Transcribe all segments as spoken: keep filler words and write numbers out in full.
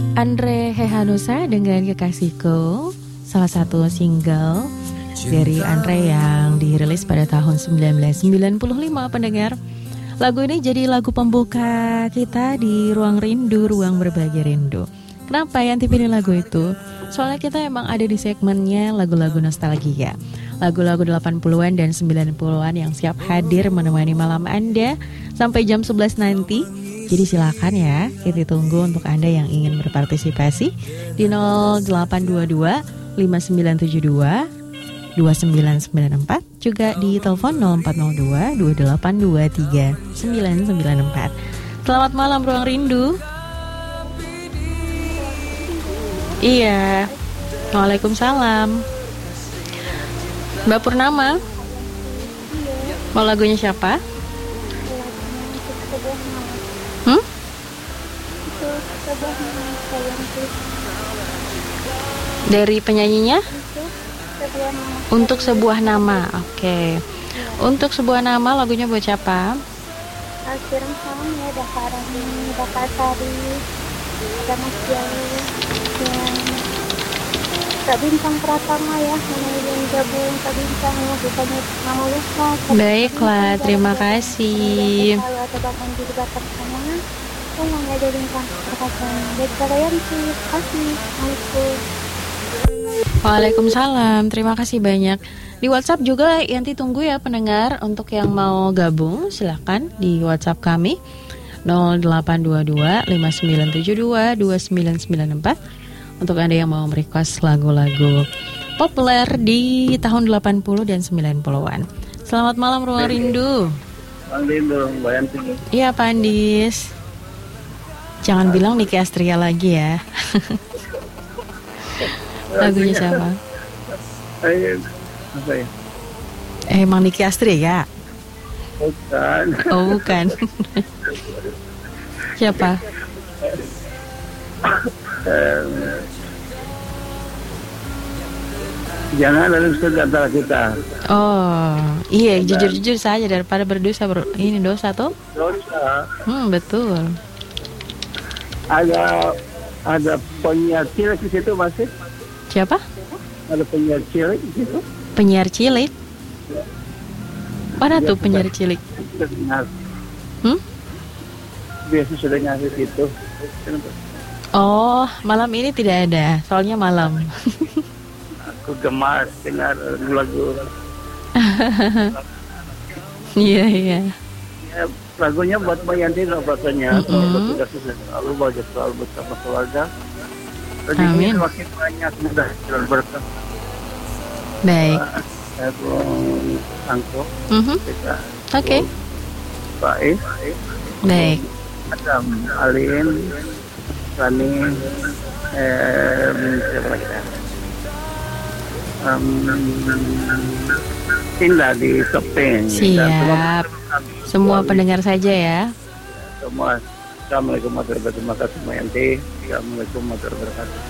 Andre Hehanusa dengan Kekasihku, salah satu single dari Andre yang dirilis pada tahun seribu sembilan ratus sembilan puluh lima, pendengar. Lagu ini jadi lagu pembuka kita di Ruang Rindu, Ruang Berbagi Rindu. Kenapa Yanti pilih lagu itu? Soalnya kita emang ada di segmennya lagu-lagu nostalgia, lagu-lagu delapan puluhan dan sembilan puluhan yang siap hadir menemani malam Anda sampai jam sebelas nanti. Jadi silakan ya, kita tunggu untuk Anda yang ingin berpartisipasi di nol delapan dua dua lima sembilan tujuh dua dua sembilan sembilan empat, juga di telepon nol empat nol dua dua delapan dua tiga sembilan sembilan empat. Selamat malam Ruang Rindu. Iya. Waalaikumsalam. Mbak Purnama. Mau lagunya siapa? Hmm? Dari penyanyinya? Untuk sebuah nama. Oke. Okay. Untuk sebuah nama lagunya buat siapa? Kirim salam ya, Daka Rani, Daka Tari, ada Mas Jalu, yang Kak Bintang Pratama ya, yang gabung Kak Bintang ya, bukannya nama lupa. Baiklah, terima kasih. Kalau ada Bang Andi di Batam sana, tolong ya dari Bintang Pratama. Baik kalian sih, kasih. Assalamualaikum. Waalaikumsalam, terima kasih banyak. Di WhatsApp juga Yanti tunggu ya pendengar. Untuk yang mau gabung silahkan di WhatsApp kami nol delapan dua dua lima sembilan tujuh dua dua sembilan sembilan empat. Untuk Anda yang mau merequest lagu-lagu populer di tahun delapan puluh dan sembilan puluhan. Selamat malam Ruang Rindu. Ruang Rindu, Mbak Yanti. Iya Pak Andis. Jangan nah. bilang Niki Astria lagi ya. Lagunya siapa? Ayo. Apa ya? Eh, emang Niki Astri ya? Bukan. Oh, bukan. Siapa? Um, jangan ada dosa antara kita. Oh, iya, jujur-jujur saja daripada berdosa ber... ini dosa tuh? Dosa. Hmm, betul. Ada ada penyiar cilik di situ masih? Siapa? Ada penyiar cilik di situ. Penyiar cilik? Mana tuh penyiar cilik? Hmm? Biasa sudah ngasih itu. Oh, malam ini tidak ada, soalnya malam. Aku gemar dengar lagu. Iya, iya. Ya, lagunya buat Mbak Yanti loh rasanya. Mm-hmm. Sudah sudah selalu bahagia selalu bersama keluarga. Amin. Semakin banyak mudah jalan berkah. Baik. Aku angkut. Mm-hmm. Kita. Oke. Okay. Baik. Baik. Adam, Alin, Rani, eh, siapa lagi ya? Um, Indah di Sopeng. Siap. Semua pendengar saja ya. Semua. Assalamualaikum warahmatullahi wabarakatuh. Terima kasih Mbak Yanti. Assalamualaikum warahmatullahi wabarakatuh.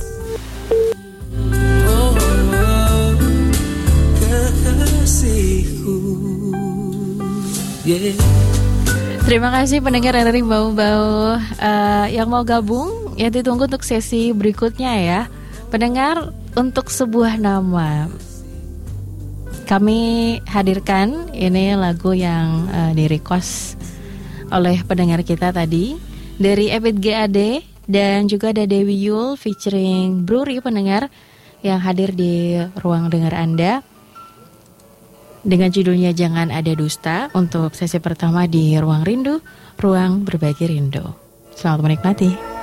Yeah. Terima kasih pendengar dari Bau-Bau uh, yang mau gabung. Ya ditunggu untuk sesi berikutnya ya. Pendengar, untuk sebuah nama kami hadirkan ini lagu yang uh, di-request oleh pendengar kita tadi dari Ebit G A D dan juga ada Dewi Yul featuring Bruri, pendengar yang hadir di ruang dengar Anda dengan judulnya Jangan Ada Dusta untuk sesi pertama di Ruang Rindu, Ruang Berbagi Rindu. Selamat menikmati.